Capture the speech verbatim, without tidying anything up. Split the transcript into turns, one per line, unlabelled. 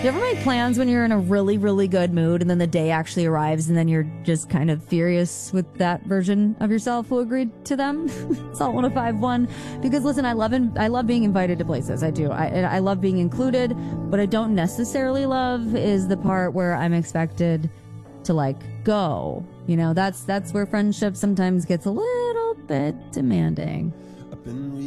you ever make plans when you're in a really, really good mood and then the day actually arrives and then you're just kind of furious with that version of yourself who agreed to them? Salt one oh five one. Because listen, I love in, I love being invited to places. I do. I, I love being included. What I don't necessarily love is the part where I'm expected to like go. You know, that's that's where friendship sometimes gets a little bit demanding.